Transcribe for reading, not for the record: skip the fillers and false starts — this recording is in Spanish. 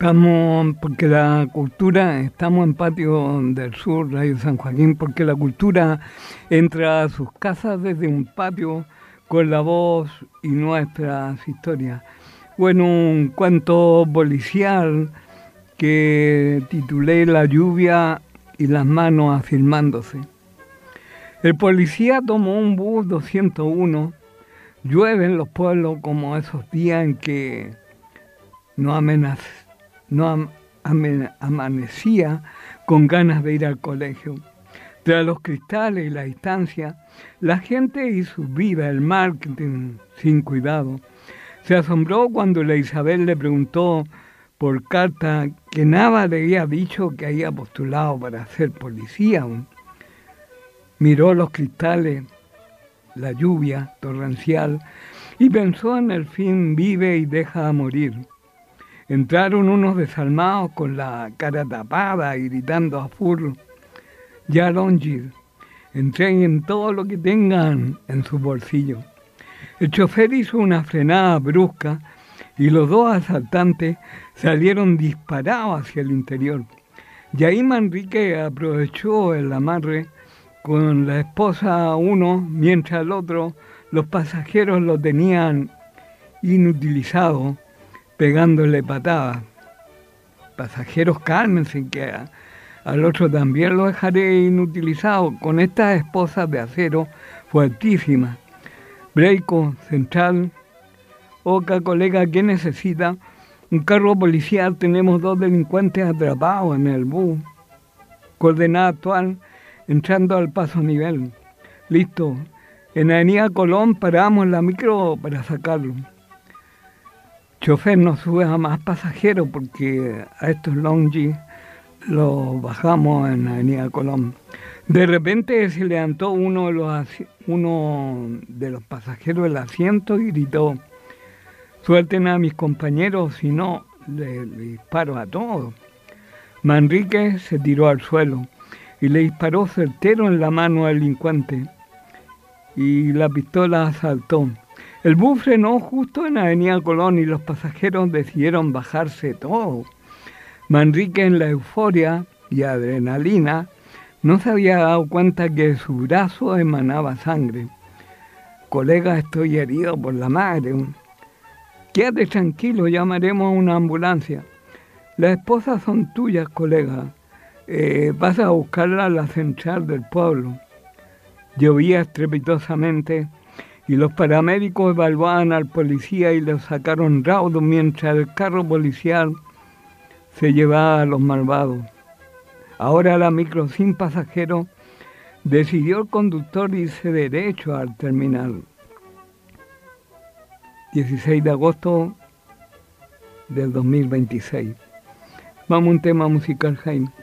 Estamos, porque la cultura, estamos en Patio del Sur, Radio San Joaquín, porque la cultura entra a sus casas desde un patio con la voz y nuestras historias. Bueno, un cuento policial que titulé La lluvia y las manos afirmándose. El policía tomó un bus 201. Llueve en los pueblos como esos días en que no amanecía con ganas de ir al colegio. Tras los cristales y la distancia, la gente y sus vidas, el marketing sin cuidado. Se asombró cuando la Isabel le preguntó por carta que Nava le había dicho que había postulado para ser policía. Miró los cristales, la lluvia torrencial, y pensó en el fin vive y deja morir. Entraron unos desalmados con la cara tapada y gritando a furro, ya Longis, entreguen todo lo que tengan en sus bolsillos. El chofer hizo una frenada brusca y los dos asaltantes salieron disparados hacia el interior. Y ahí Manrique aprovechó el amarre con la esposa uno, mientras el otro, los pasajeros lo tenían inutilizado, pegándole patadas. Pasajeros, cálmense, que al otro también lo dejaré inutilizado, con estas esposas de acero fuertísimas. Breico, Central, Oca, colega, ¿qué necesita? Un carro policial, tenemos 2 delincuentes atrapados en el bus. Coordenada actual, entrando al paso nivel. Listo. En Avenida Colón paramos la micro para sacarlo. Chofer, no sube a más pasajeros porque a estos Longis los bajamos en Avenida Colón. De repente se levantó uno de los pasajeros del asiento y gritó, suelten a mis compañeros, si no, le disparo a todos. Manrique se tiró al suelo y le disparó certero en la mano al delincuente y la pistola saltó. El bus frenó justo en Avenida Colón y los pasajeros decidieron bajarse todos. Manrique, en la euforia y adrenalina, no se había dado cuenta que de su brazo emanaba sangre. Colega, estoy herido por la madre. Quédate tranquilo, llamaremos a una ambulancia. Las esposas son tuyas, colega. Vas a buscarla a la central del pueblo. Llovía estrepitosamente y los paramédicos evaluaban al policía y lo sacaron raudo mientras el carro policial se llevaba a los malvados. Ahora la micro sin pasajeros decidió el conductor irse derecho al terminal. 16 de agosto del 2026. Vamos a un tema musical, Jaime.